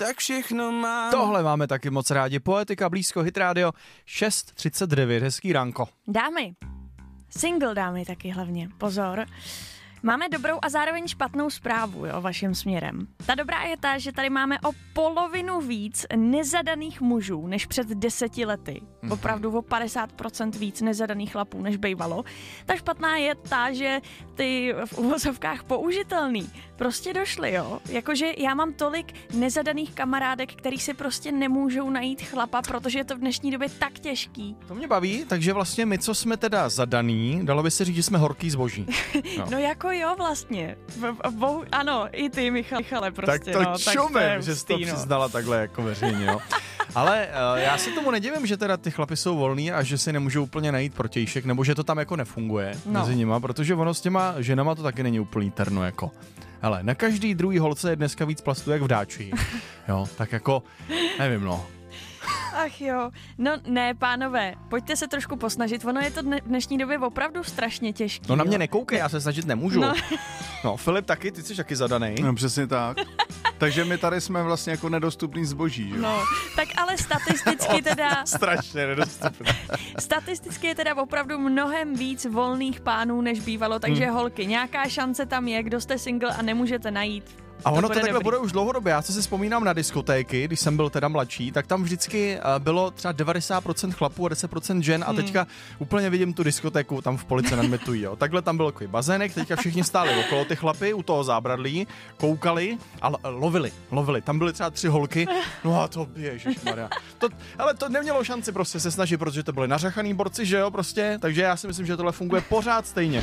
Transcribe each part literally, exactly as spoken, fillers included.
tak všechno mám. Tohle máme taky moc rádi. Poetika, blízko, Hit Radio, šest třicet devět, hezký ránko. Dámy, single dámy taky hlavně, pozor. Máme dobrou a zároveň špatnou zprávu, jo, vaším směrem. Ta dobrá je ta, že tady máme o polovinu víc nezadaných mužů než před deseti lety. Opravdu o padesát procent víc nezadaných chlapů než bejvalo. Ta špatná je ta, že ty v uvozovkách použitelný prostě došly, jo. Jakože já mám tolik nezadaných kamarádek, který si prostě nemůžou najít chlapa, protože je to v dnešní době tak těžký. To mě baví, takže vlastně my, co jsme teda zadaný, dalo by se říct, že jsme horký zboží. No, no jako jo, vlastně. Bohu, ano, i ty, Michal, Michale, prostě. Tak to no, čumem, že jsi to přiznala takhle jako veřejně, jo. Ale uh, já se tomu nedivím, že teda ty chlapi jsou volný a že si nemůžou úplně najít protějšek, nebo že to tam jako nefunguje no. mezi nima, protože ono s těma ženama to taky není úplný terno, jako. Hele, na každý druhý holce je dneska víc plastu jak v dáči. Jo, tak jako, nevím, no. Ach jo, no ne, pánové, pojďte se trošku posnažit, ono je to dne- v dnešní době opravdu strašně těžký. No na mě jo. nekoukej, já se snažit nemůžu. No, no Filip taky, ty jsi taky zadanej. No přesně tak. Takže my tady jsme vlastně jako nedostupný zboží, jo? no, tak ale statisticky teda, Strašně nedostupný. statisticky je teda opravdu mnohem víc volných pánů, než bývalo, takže hmm. holky, nějaká šance tam je, kdo jste single a nemůžete najít. A ono to, bude takhle dobrý. bude už dlouhodobě. Já se si vzpomínám na diskotéky, když jsem byl teda mladší, tak tam vždycky uh, bylo třeba devadesát procent chlapů a deset procent žen a teďka úplně vidím tu diskotéku tam v Police nad Metují, jo. Takhle tam byl takový bazének, teďka všichni stáli okolo ty chlapy u toho zábradlí, koukali a l- lovili, lovili. Tam byly třeba tři holky, no a to ježišmarja. To, ale to nemělo šanci prostě se snažit, protože to byly nařachaný borci, že jo, prostě, takže já si myslím, že tohle funguje pořád stejně.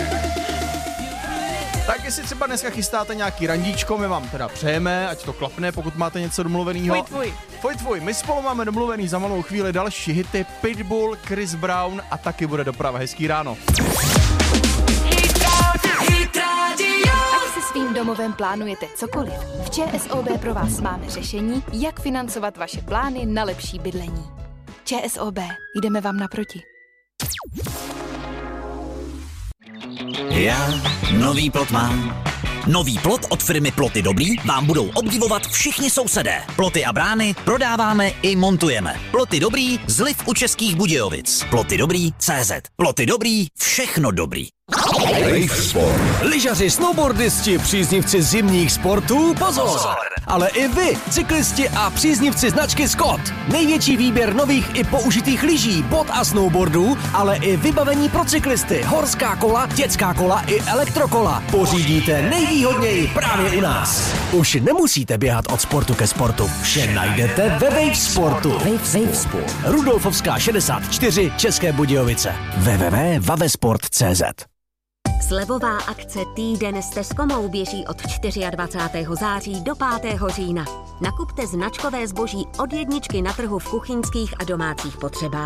Tak jestli třeba dneska chystáte nějaký randíčko, my vám teda přejeme, ať to klapne, pokud máte něco domluvenýho. Tvoj, tvoj. Tvoj, tvoj. My spolu máme domluvený za malou chvíli další hity Pitbull, Chris Brown a taky bude doprava. Hezký ráno. Ať si svým domovem plánujete cokoliv, v ČSOB pro vás máme řešení, jak financovat vaše plány na lepší bydlení. ČSOB, jdeme vám naproti. Já nový plot mám. Nový plot od firmy Ploty Dobrý vám budou obdivovat všichni sousedé. Ploty a brány prodáváme i montujeme. Ploty Dobrý, zliv u Českých Budějovic. Ploty Dobrý tečka cé zet. Ploty Dobrý, všechno dobrý. Lyžaři, snowboardisti, příznivci zimních sportů, pozor! Ale i vy, cyklisti a příznivci značky Scott. Největší výběr nových i použitých lyží, bot a snowboardů, ale i vybavení pro cyklisty, horská kola, dětská kola i elektrokola. Pořídíte nejvýhodněji právě u nás. Už nemusíte běhat od sportu ke sportu. Vše najdete ve Wave Sportu. Wave, Wave Sport. Rudolfovská šedesát čtyři, České Budějovice. w w w tečka vavesport tečka cé zet. Slevová akce Týden s Tescomou běží od dvacátého čtvrtého září do pátého října. Nakupte značkové zboží od jedničky na trhu v kuchyňských a domácích potřebách.